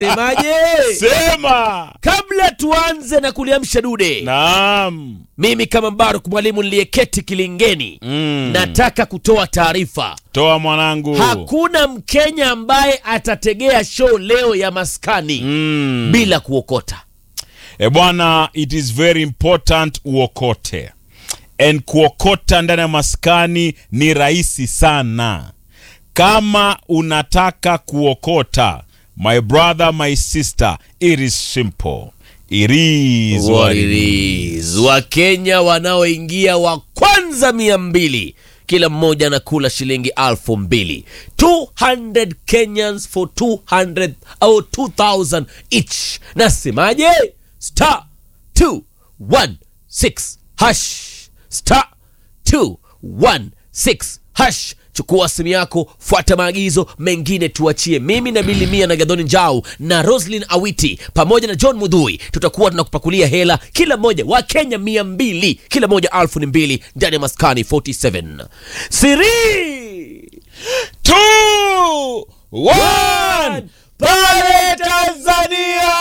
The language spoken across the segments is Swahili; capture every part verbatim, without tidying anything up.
Semaje? Sema. Kabla tuanze na kuliamsha dude. Naam. Mimi kama Mbaruk mwalimu niliyeketi kilingeni. Mm. Nataka kutoa taarifa. Toa mwanangu. Hakuna Mkenya ambaye atategea show leo ya Maskani Mm. bila kuokota. E bwana, it is very important uokote. And kuokota ndani ya Maskani ni rahisi sana. Kama unataka kuokota, my brother, my sister, it is simple. It is what it is. Wakenya wanaoingia wa kwanza mia mbili, kila mmoja anakula shilingi alfu mbili. two hundred Kenyans for two hundred au two thousand each. Nasemaje? Star two one six hash. Star two one six hash. Chukua simu yako, fuata maagizo, mengine tuachie. Mimi na Bilimia na Gadoni Njau na Roslyn Awiti pamoja na John Mudhui tutakuwa tunakupakulia hela kila moja wa Kenya mia mbili, kila moja alfu ni mbili ndani ya Maskani arobaini. Three two one pale Tanzania.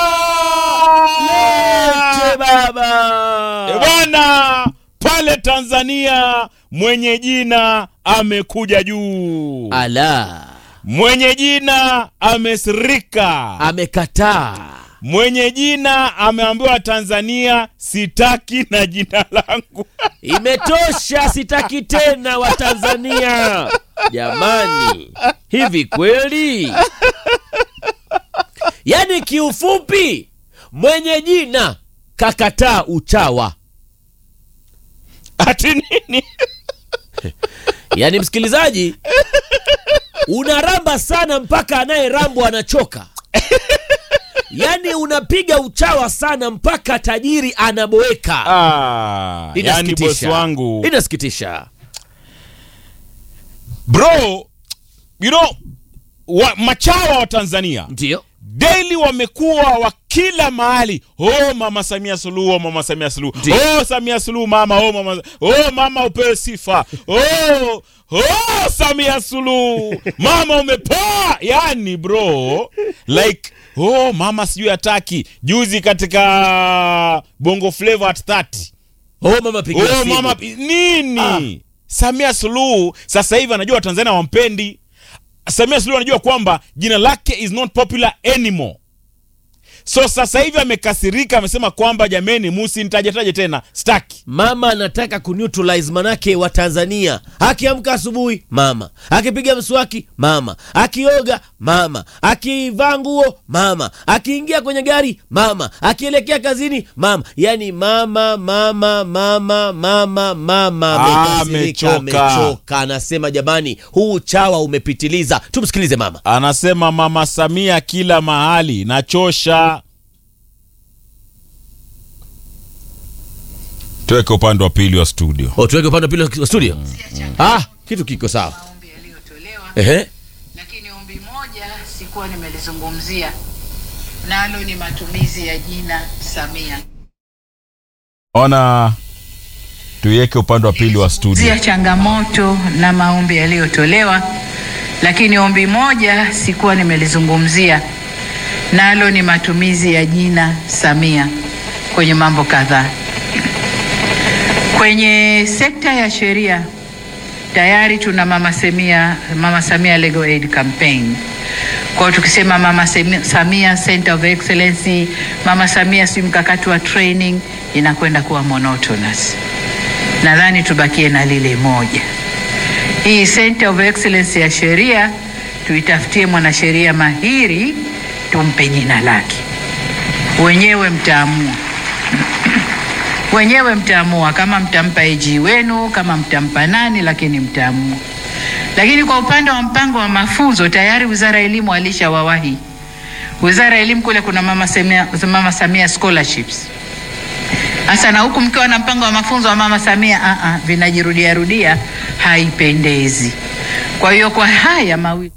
Lete baba. E bwana, pale Tanzania mwenye jina amekuja juu. Ala. Mwenye jina amesirika. Amekataa. Mwenye jina ameambiwa Tanzania sitaki na jina langu. Imetosha, sitaki tena wa Tanzania. Jamani, hivi kweli? Yaani kiufupi, mwenye jina kakataa uchawa. Ati nini? Yaani msikilizaji, unaramba sana mpaka anayerambo anachoka. Yaani unapiga uchawa sana mpaka tajiri anaboeka. Ah, yani boss wangu. Inasikitisha. Bro, you know, wa, machawa wa Tanzania Ndio daily wamekuwa wa kila mahali. Oh mama Samia Suluhu, oh mama Samia Suluhu. Oh Samia Suluhu mama, oh mama, oh mama upewe sifa. Oh, oh Samia Suluhu. Mama umepoa. Yani bro, like oh mama sijui hataki. Juzi katika Bongo Flavor at thirty. Oh mama pigia oh, simu. mama nini? Ah. Samia Suluhu sasa hivi anajua Tanzania wampendi. Samia Suluhu anajua kwamba jina lake is not popular anymore. So sasa hivi amekasirika, amesema kwamba jameni musi nitajetaje tena, staki. Mama anataka kuneutralize manake wa Tanzania. Akiamka asubuhi, mama. Akipiga mswaki, mama. Akioga, mama. Akivaa nguo, mama. Akiingia kwenye gari, mama. Akielekea kazini, mama. Yani mama, mama, mama, mama, mama. Ah, Amekasirika, amechoka. Anasema jamani, huu chawa umepitiliza. Tumsikilize mama. Anasema mama Samia kila mahali, nachosha. Tuweke upande wa pili wa studio. O, tuweke upande wa pili wa studio? Mm, mm. Ah, kitu kiko sawa. Maombi yaliyotolewa. Ehe. Lakini ombi moja sikuwa nimelizungumzia. Nalo ni matumizi ya jina Samia. Ona, tuweke upande wa pili wa studio. Zia changamoto na maombi yaliyotolewa. Lakini ombi moja sikuwa nimelizungumzia. Nalo ni matumizi ya jina Samia kwenye mambo kadhaa. Kwenye sekta ya sheria tayari tuna mama Samia, mama Samia Legal Aid Campaign. Kwa hiyo tukisema mama Samia Center of Excellence, mama Samia si mkakati wa training, inakwenda kuwa monotonous. Nadhani tubakie na lile moja. Hii Center of Excellence ya sheria tuitafutie mwanasheria mahiri, tumpe jina lake. Wenyewe mtaamua. Wenyewe mtaamua kama mtampa A G wenu, kama mtampa nani, lakini mtaamua. Lakini kwa upande wa mpango wa mafunzo tayari Wizara ya Elimu alishawawahi. Wizara ya Elimu kule kuna mama Samia, mama Samia scholarships. Hasa na huku mkiwa na mpango wa mafunzo wa mama Samia, a a vinajirudia rudia, haipendezi. Kwa hiyo kwa haya mawili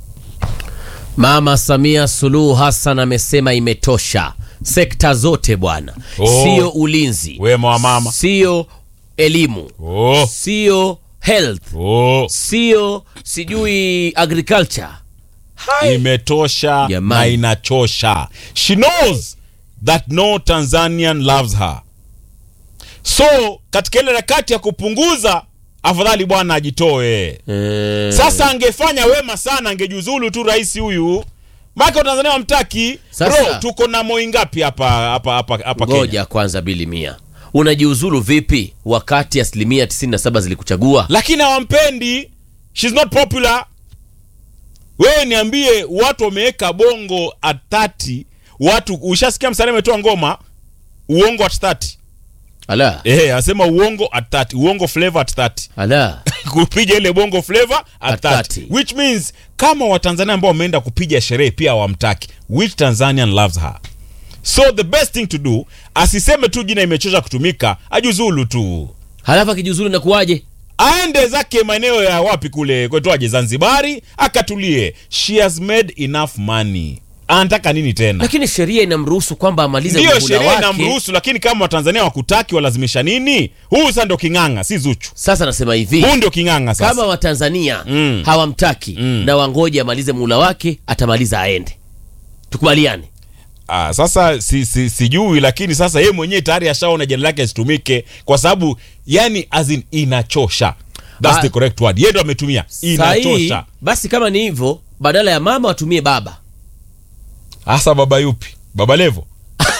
Mama Samia Suluhu Hassan amesema imetosha. Sekta zote bwana. Oh. Sio ulinzi. Wema wa mama. Sio elimu. Oh. Sio health. Oh. Sio sijui agriculture. Imetosha Jamani. na inachosha. She knows that no Tanzanian loves her. So katika ile harakati ya kupunguza, afadhali bwana ajitoe. Eh. Sasa angefanya wema sana, angejiuzulu tu rais huyu. Maka Tanzania wamtaki. Sasa- Bro, tuko na moi ngapi hapa hapa hapa hapa Kenya? Ngoja kwanza Bili Mia. Unajiuzulu vipi wakati asilimia tisini na saba zilikuchagua? Lakini hawampendi. She's not popular. Wewe niambie, watu wameweka bongo at thirty. Watu ushasikia Msanii ametoa ngoma uongo at thirty. Ala. Eh, asema uongo at thirty, uongo flavor at thirty. Ala. Kupiga ile bongo flavor at, At thirty. thirty. Which means kama Watanzania ambao wameenda kupiga sherehe pia hawamtaki. Which Tanzanian loves her? So the best thing to do, asiseme tu jina imechosha kutumika, ajuzulu tu. Halafu akijiuzulu na kuwaje? Aende zake maeneo ya wapi kule kwetwaje Zanzibari, akatulie. She has made enough money. Anataka nini tena? Lakini sheria inamruhusu kwamba amalize Ndio muhula sheria wake. inamruhusu, lakini kama Watanzania wakutaki walazimisha nini? Huu sasa ndio kinganga, si Zuchu. Sasa nasema hivi, Huu ndio kinganga sasa. kama Watanzania Mm. hawamtaki Mm. na wangoje amalize muhula wake, atamaliza aende. Tukubaliane. Ah, sasa si, si, sijui, lakini sasa yeye mwenyewe tayari ashaona jina lake asitumike kwa sababu yani as in inachosha. That's Ah. the correct word. Yeye ndo ametumia Sahi, inachosha. basi kama ni hivyo, badala ya mama watumie baba. Hasa baba yupi? Baba Levo.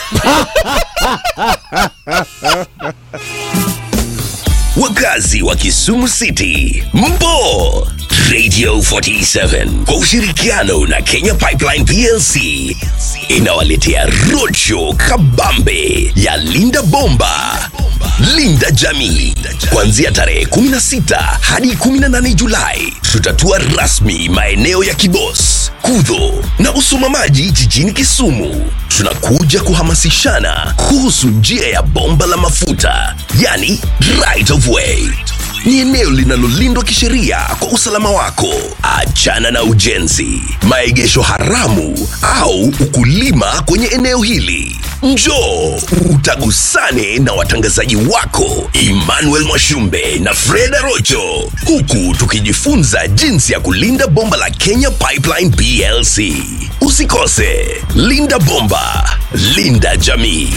Wakazi wa Kisumu City, mpo Radio forty-seven kwa ushirikiano na Kenya Pipeline P L C inawaletea roadshow kabambe ya Linda Bomba, Linda Jamii. Kuanzia tarehe kumi na sita hadi kumi na nane Julai, tutatua rasmi maeneo ya Kibos, Kudho na Usumamaji jijini Kisumu. Tunakuja kuhamasishana kuhusu njia ya bomba la mafuta, yani right of way. Ni eneo linalolindwa kisheria kwa usalama wako. Achana na ujenzi, maegesho haramu au ukulima kwenye eneo hili. Njoo utagusane na watangazaji wako Emmanuel Mwashumbe na Freda Rocho, huku tukijifunza jinsi ya kulinda bomba la Kenya Pipeline P L C. Usikose, Linda Bomba, Linda Jamii.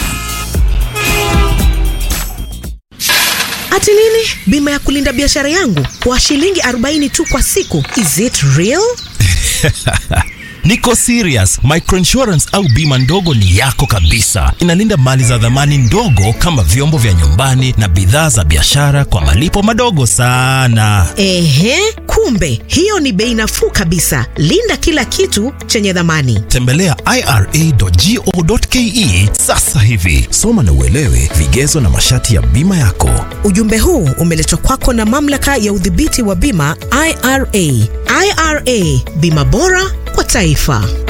Ati nini? Bima ya kulinda biashara yangu kwa shilingi arobaini tu kwa siku. Is it real? Niko serious. Microinsurance au bima ndogo ni yako kabisa. Inalinda mali za dhamani ndogo kama vyombo vya nyumbani na bidhaa za biashara kwa malipo madogo sana. Ehe, kumbe hiyo ni bei nafuu kabisa. Linda kila kitu chenye dhamani. Tembelea i r a dot go dot ke sasa hivi. Soma na uelewe vigezo na masharti ya bima yako. Ujumbe huu umeletwa kwako na mamlaka ya udhibiti wa bima I R A. I R A, bima bora kwa taifa.